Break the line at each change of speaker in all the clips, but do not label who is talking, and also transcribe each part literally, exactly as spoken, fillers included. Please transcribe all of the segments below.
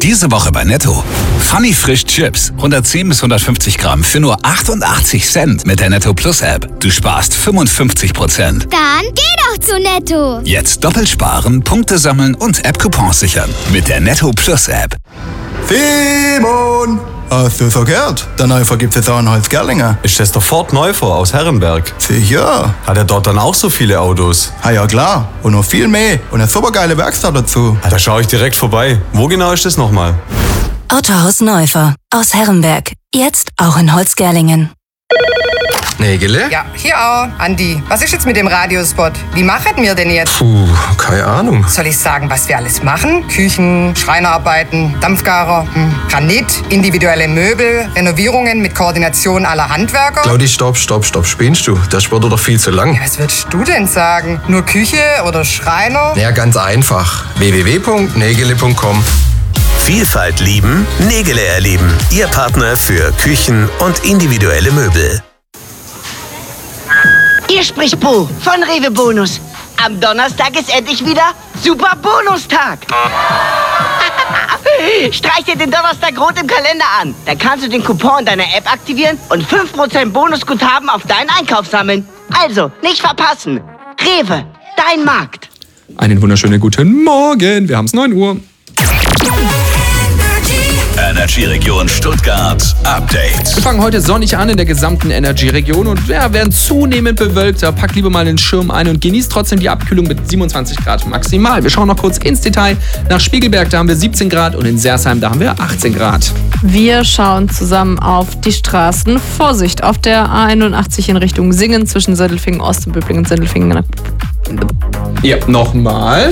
Diese Woche bei Netto. Funny Frisch Chips. hundertzehn bis hundertfünfzig Gramm für nur achtundachtzig Cent mit der Netto Plus App. Du sparst fünfundfünfzig Prozent.
Dann geh doch zu Netto.
Jetzt doppelt sparen, Punkte sammeln und App-Coupons sichern. Mit der Netto Plus App.
Simon! Hast du so gehört? Der Neufer gibt's jetzt auch in Holzgerlingen.
Ist das der Ford Neufer aus Herrenberg?
Sicher.
Hat er dort dann auch so viele Autos?
Ah ja klar. Und noch viel mehr. Und eine supergeile Werkstatt dazu.
Ah, da schaue ich direkt vorbei. Wo genau ist das nochmal?
Autohaus Neufer aus Herrenberg. Jetzt auch in Holzgerlingen.
Nägele?
Ja, hier auch. Andi, was ist jetzt mit dem Radiospot? Wie machen wir denn jetzt?
Puh, keine Ahnung.
Soll ich sagen, was wir alles machen? Küchen, Schreinerarbeiten, Dampfgarer, hm. Granit, individuelle Möbel, Renovierungen mit Koordination aller Handwerker?
Claudi, stopp, stopp, stopp. Spinnst du? Das Sport doch viel zu lang.
Ja, was würdest du denn sagen? Nur Küche oder Schreiner?
Ja, ganz einfach. w w w punkt nägele punkt com.
Vielfalt lieben, Nägele erleben. Ihr Partner für Küchen und individuelle Möbel.
Hier spricht Bo von Rewe Bonus. Am Donnerstag ist endlich wieder Super Bonustag. Streich dir den Donnerstag rot im Kalender an. Dann kannst du den Coupon in deiner App aktivieren und fünf Prozent Bonusguthaben auf deinen Einkauf sammeln. Also, nicht verpassen. Rewe, dein Markt.
Einen wunderschönen guten Morgen. Wir haben es neun Uhr.
Energy-Region Stuttgart Update.
Wir fangen heute sonnig an in der gesamten Energy-Region und ja, werden zunehmend bewölkter. Packt lieber mal den Schirm ein und genießt trotzdem die Abkühlung mit siebenundzwanzig Grad maximal. Wir schauen noch kurz ins Detail. Nach Spiegelberg, da haben wir siebzehn Grad und in Sersheim, da haben wir achtzehn Grad.
Wir schauen zusammen auf die Straßen. Vorsicht, auf der A einundachtzig in Richtung Singen zwischen Sindelfingen Ost und Böblingen Sindelfingen.
Ja, nochmal.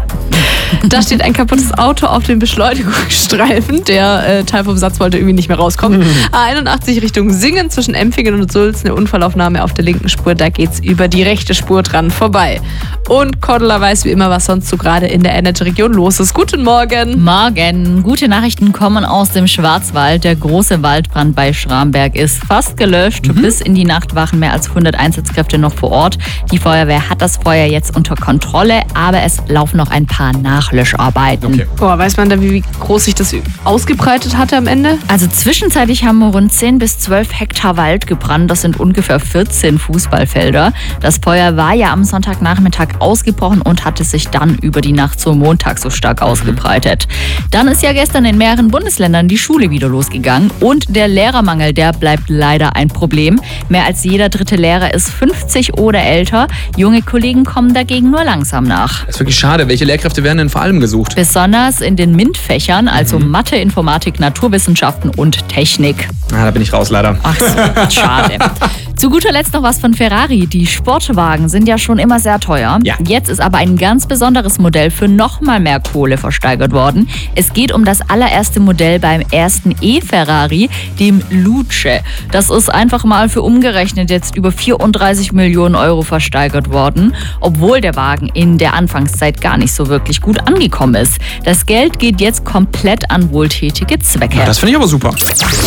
Da steht ein kaputtes Auto auf dem Beschleunigungsstreifen. Der äh, Teil vom Satz wollte irgendwie nicht mehr rauskommen. A einundachtzig Richtung Singen zwischen Empfingen und Sulz. Eine Unfallaufnahme auf der linken Spur. Da geht's über die rechte Spur dran vorbei. Und Cordula weiß wie immer, was sonst so gerade in der Energy-Region los ist. Guten Morgen.
Morgen. Gute Nachrichten kommen aus dem Schwarzwald. Der große Waldbrand bei Schramberg ist fast gelöscht. Mhm. Bis in die Nacht waren mehr als hundert Einsatzkräfte noch vor Ort. Die Feuerwehr hat das Feuer jetzt unter Kontrolle, aber es laufen noch ein paar Nachlöscharbeiten.
Okay. Boah, weiß man da, wie groß sich das ausgebreitet hatte am Ende?
Also zwischenzeitlich haben rund zehn bis zwölf Hektar Wald gebrannt. Das sind ungefähr vierzehn Fußballfelder. Das Feuer war ja am Sonntagnachmittag ausgebrochen und hatte sich dann über die Nacht zum Montag so stark ausgebreitet. Dann ist ja gestern in mehreren Bundesländern die Schule wieder losgegangen und der Lehrermangel, der bleibt leider ein Problem. Mehr als jeder dritte Lehrer ist fünfzig oder älter. Junge Kollegen kommen dagegen nur langsam nach.
Das ist wirklich schade. Welche Lehrkräfte werden denn vor allem gesucht?
Besonders in den MINT-Fächern, also mhm. Mathe, Informatik, Naturwissenschaften und Technik.
Ah, da bin ich raus, leider.
Ach so, schade. Zu guter Letzt noch was von Ferrari. Die Sportwagen sind ja schon immer sehr teuer.
Ja.
Jetzt ist aber ein ganz besonderes Modell für noch mal mehr Kohle versteigert worden. Es geht um das allererste Modell beim ersten E-Ferrari, dem Luce. Das ist einfach mal für umgerechnet jetzt über vierunddreißig Millionen Euro versteigert worden, obwohl der Wagen in der Anfangszeit gar nicht so wirklich gut angekommen ist. Das Geld geht jetzt komplett an wohltätige Zwecke.
Ja, das finde ich aber super.